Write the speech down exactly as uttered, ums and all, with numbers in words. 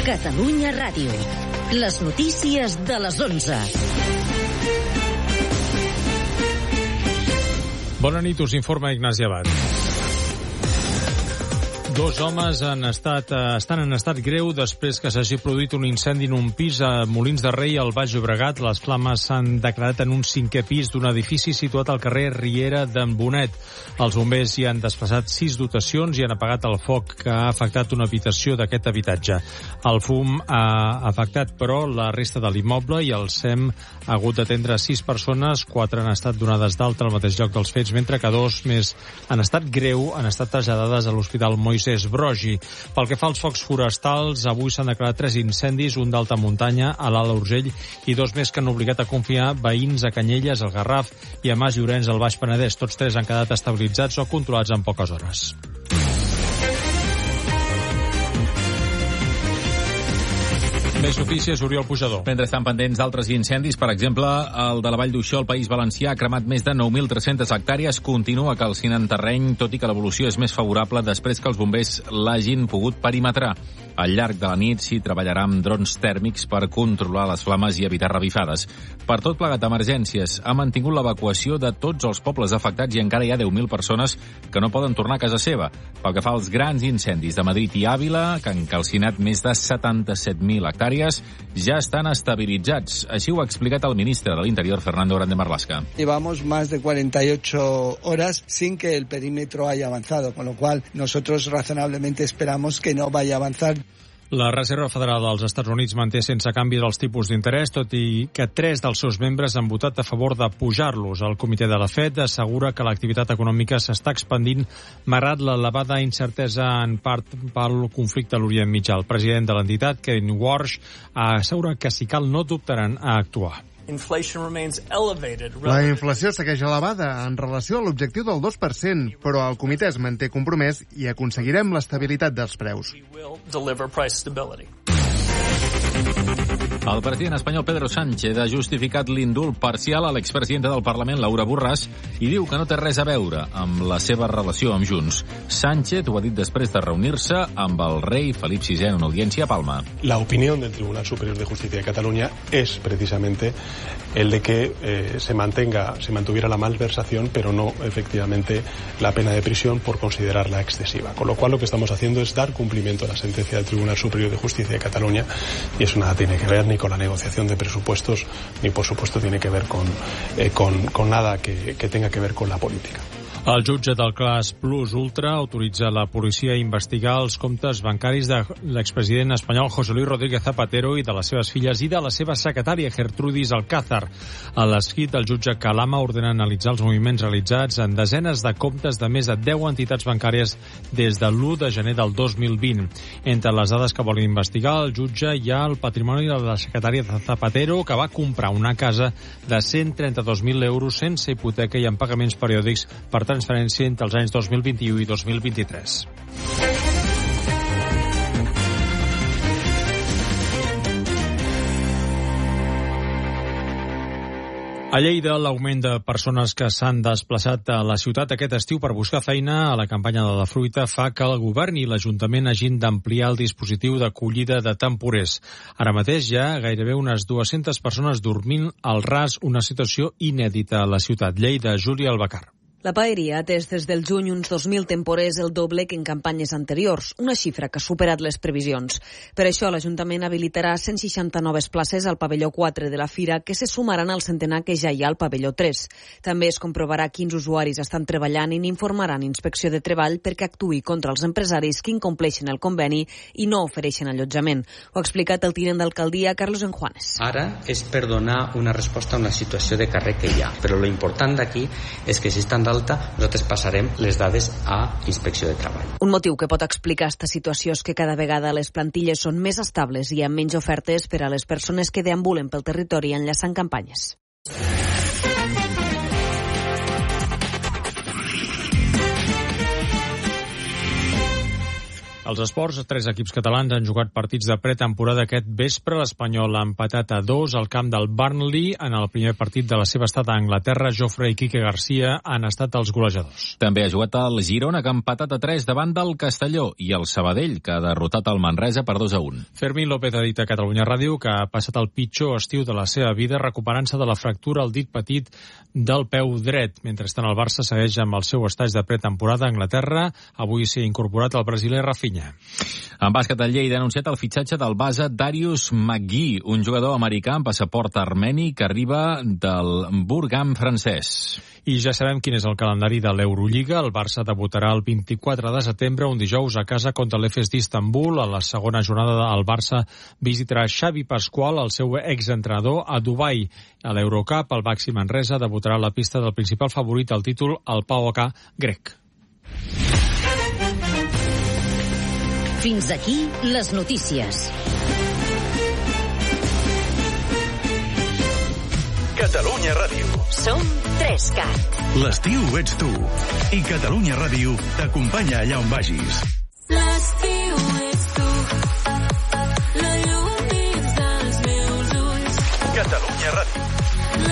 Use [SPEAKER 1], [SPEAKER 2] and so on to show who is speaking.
[SPEAKER 1] Catalunya Ràdio. Les notícies de les onze.
[SPEAKER 2] Bona nit, us informa Ignasi Abad. Dos homes han estat, estan en estat greu després que s'hagi produït un incendi en un pis a Molins de Rei, al Baix Llobregat. Les flames s'han declarat en un cinquè pis d'un edifici situat al carrer Riera d'en Bonet. Els bombers hi han desplaçat sis dotacions i han apagat el foc que ha afectat una habitació d'aquest habitatge. El fum ha afectat, però, la resta de l'immoble i el S E M ha hagut d'atendre sis persones. Quatre han estat donades d'alta al mateix lloc dels fets, mentre que dos més han estat greu, han estat traslladades a l'Hospital Moisès Broggi. Pel que fa als focs forestals, avui s'han declarat tres incendis, un d'alta muntanya a l'Alt Urgell i dos més que han obligat a confiar veïns a Canyelles, al Garraf i a Mas Llorenç, al Baix Penedès. Tots tres han quedat estabilitzats o controlats en poques hores. Més notícies, Oriol Pujador.
[SPEAKER 3] Mentre estan pendents d'altres incendis, per exemple, el de la Vall d'Uixó, al País Valencià, ha cremat més de nou mil tres-centes hectàrees, continua calcinant terreny, tot i que l'evolució és més favorable després que els bombers l'hagin pogut perimetrar. Al llarg de la nit s'hi treballarà amb drons tèrmics per controlar les flames i evitar revifades. Per tot plegat d'emergències, ha mantingut l'evacuació de tots els pobles afectats i encara hi ha deu mil persones que no poden tornar a casa seva. Pel que fa als grans incendis de Madrid i Àvila, que han calcinat més de setanta-set mil hectàrees, ja estan estabilitzats. Així ho ha explicat el ministre de l'Interior, Fernando Grande Marlaska.
[SPEAKER 4] Llevamos más de cuarenta y ocho horas sin que el perímetro haya avanzado, con lo cual nosotros razonablemente esperamos que no vaya a avanzar.
[SPEAKER 2] La Reserva Federal dels Estats Units manté sense canvi els tipus d'interès, tot i que tres dels seus membres han votat a favor de pujar-los. El comitè de la Fed assegura que l'activitat econòmica s'està expandint malgrat l'elevada incertesa en part pel conflicte a l'Orient Mitjà. El president de l'entitat, Kevin Warsh, assegura que si cal no dubtaran a actuar.
[SPEAKER 5] La inflació segueix elevada en relació a l'objectiu del dos per cent, però el comitè es manté compromès i aconseguirem l'estabilitat dels preus.
[SPEAKER 3] El president espanyol Pedro Sánchez ha justificat l'indult parcial a l'expresidenta del Parlament, Laura Borràs, i diu que no té res a veure amb la seva relació amb Junts. Sánchez ho ha dit després de reunir-se amb el rei Felip sisè en una audiència a Palma.
[SPEAKER 6] La opinión del Tribunal Superior de Justicia de Cataluña es precisamente el de que eh, se mantenga, se mantuviera la malversación, pero no efectivamente la pena de prisión por considerarla excesiva. Con lo cual lo que estamos haciendo es dar cumplimiento a la sentencia del Tribunal Superior de Justicia de Cataluña y eso nada tiene que ver ni con la negociación de presupuestos ni por supuesto tiene que ver con, eh, con, con nada que, que tenga que ver con la política.
[SPEAKER 2] El jutge del cas Plus Ultra autoritza la policia a investigar els comptes bancaris de l'expresident espanyol José Luis Rodríguez Zapatero i de les seves filles i de la seva secretària Gertrudis Alcázar. A l'escrit, el jutge Calama ordena analitzar els moviments realitzats en desenes de comptes de més de deu entitats bancàries des de l'u de gener del dos mil vint. Entre les dades que vol investigar, el jutge hi ha el patrimoni de la secretària de Zapatero, que va comprar una casa de cent trenta-dos mil euros sense hipoteca i en pagaments periòdics per transferència entre els anys dos mil vint-i-u i dos mil vint-i-tres. A Lleida, l'augment de persones que s'han desplaçat a la ciutat aquest estiu per buscar feina a la campanya de la fruita fa que el govern i l'Ajuntament hagin d'ampliar el dispositiu d'acollida de temporers. Ara mateix hi ha gairebé unes dues-centes persones dormint al ras, una situació inèdita a la ciutat. Lleida, Júlia Albacar.
[SPEAKER 7] La Paeria ha atès des del juny uns dos mil temporers, el doble que en campanyes anteriors, una xifra que ha superat les previsions. Per això l'Ajuntament habilitarà cent seixanta noves places al pavelló quatre de la Fira, que se sumaran al centenar que ja hi ha al pavelló tres. També es comprovarà quins usuaris estan treballant i n'informaran Inspecció de Treball perquè actuï contra els empresaris que incompleixen el conveni i no ofereixen allotjament. Ho ha explicat el tinent d'alcaldia, Carlos Enjuanes.
[SPEAKER 8] Ara és per donar una resposta a una situació de carrer que hi ha, però lo important d'aquí és que si estan d'alta, nosaltres passarem les dades a Inspecció de Treball.
[SPEAKER 7] Un motiu que pot explicar aquesta situació és que cada vegada les plantilles són més estables i amb menys ofertes per a les persones que deambulen pel territori enllaçant campanyes.
[SPEAKER 2] Els esports, tres equips catalans han jugat partits de pretemporada aquest vespre. L'Espanyol ha empatat a dos al camp del Burnley. En el primer partit de la seva estada a Anglaterra, Jofre i Quique Garcia han estat els golejadors.
[SPEAKER 3] També ha jugat el Girona, que ha empatat a tres davant del Castelló, i el Sabadell, que ha derrotat el Manresa per dos a un.
[SPEAKER 2] Fermín López ha dit a Catalunya Ràdio que ha passat el pitjor estiu de la seva vida recuperant-se de la fractura al dit petit del peu dret. Mentrestant, el Barça segueix amb el seu estatge de pretemporada a Anglaterra. Avui s'hi ha incorporat el brasiler Rafinha.
[SPEAKER 3] En bàsquet, el Lleida ha anunciat el fitxatge del base Darius McGee, un jugador americà amb passaport armeni que arriba del Burgam francès.
[SPEAKER 2] I ja sabem quin és el calendari de l'Eurolliga. El Barça debutarà el vint-i-quatre de setembre, un dijous, a casa contra l'E F E S d'Istanbul. A la segona jornada, el Barça visitarà Xavi Pasqual, el seu exentrenador, a Dubai. A l'Eurocup, el Baxi Manresa debutarà a la pista del principal favorit al títol, el P A O K grec.
[SPEAKER 1] Fins aquí les notícies.
[SPEAKER 9] Catalunya Ràdio.
[SPEAKER 1] Som tres cat.
[SPEAKER 9] L'estiu ets tu. I Catalunya Ràdio t'acompanya allà on vagis.
[SPEAKER 10] L'estiu ets tu. La llum dins dels meus ulls.
[SPEAKER 9] Catalunya Ràdio.